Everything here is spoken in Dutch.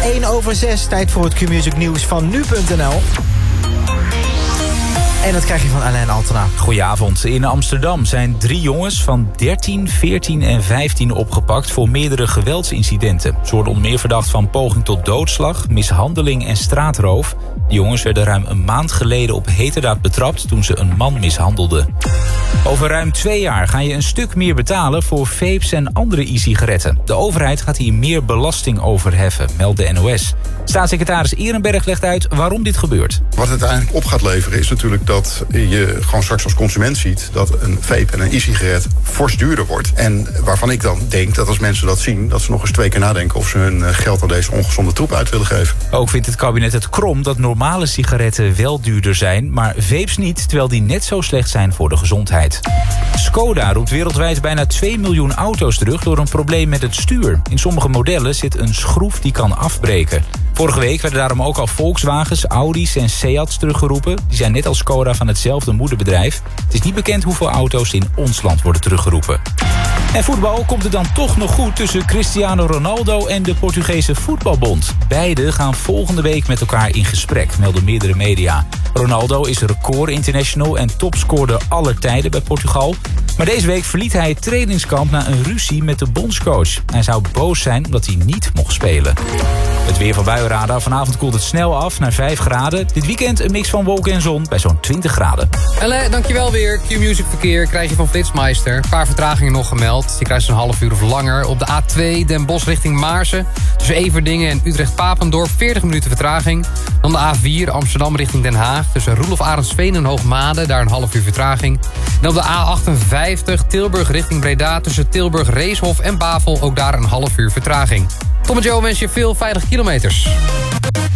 6:01. Tijd voor het Q-Music nieuws van nu.nl. En dat krijg je van Alain Altena. Goedenavond. In Amsterdam zijn 3 jongens van 13, 14 en 15 opgepakt voor meerdere geweldsincidenten. Ze worden onder meer verdacht van poging tot doodslag, mishandeling en straatroof. De jongens werden ruim een maand geleden op heterdaad betrapt toen ze een man mishandelden. Over ruim 2 jaar ga je een stuk meer betalen voor vapes en andere e-sigaretten. De overheid gaat hier meer belasting over heffen, meldt de NOS. Staatssecretaris Ehrenberg legt uit waarom dit gebeurt. Wat het uiteindelijk op gaat leveren is natuurlijk dat je gewoon straks als consument ziet dat een vape en een e-sigaret fors duurder wordt. En waarvan ik dan denk dat als mensen dat zien, dat ze nog eens 2 keer nadenken of ze hun geld aan deze ongezonde troep uit willen geven. Ook vindt het kabinet het krom dat normale sigaretten wel duurder zijn, maar vapes niet, terwijl die net zo slecht zijn voor de gezondheid. Skoda roept wereldwijd bijna 2 miljoen auto's terug door een probleem met het stuur. In sommige modellen zit een schroef die kan afbreken. Vorige week werden daarom ook al Volkswagens, Audi's en Seats teruggeroepen. Die zijn net als Skoda van hetzelfde moederbedrijf. Het is niet bekend hoeveel auto's in ons land worden teruggeroepen. En voetbal komt het dan toch nog goed tussen Cristiano Ronaldo en de Portugese Voetbalbond. Beiden gaan volgende week met elkaar in gesprek, melden meerdere media. Ronaldo is record-international en topscorer aller tijden bij Portugal. Maar deze week verliet hij het trainingskamp na een ruzie met de bondscoach. Hij zou boos zijn omdat hij niet mocht spelen. Het weer van Buienradar. Vanavond koelt het snel af naar 5 graden. Dit weekend een mix van wolken en zon bij zo'n 20 graden. Elle, dankjewel weer. Q-Music verkeer krijg je van Flitsmeister. Een paar vertragingen nog gemeld. Je krijgt zo'n half uur of langer. Op de A2 Den Bosch richting Maarsen. Tussen Everdingen en Utrecht-Papendorp 40 minuten vertraging. Dan de A4 Amsterdam richting Den Haag. Tussen Roelof Arendsveen en Hoogmade. Daar een half uur vertraging. En op de A58 Tilburg richting Breda. Tussen Tilburg, Reeshof en Bavel. Ook daar een half uur vertraging. Tom en Joe wens je veel veilige kilometers.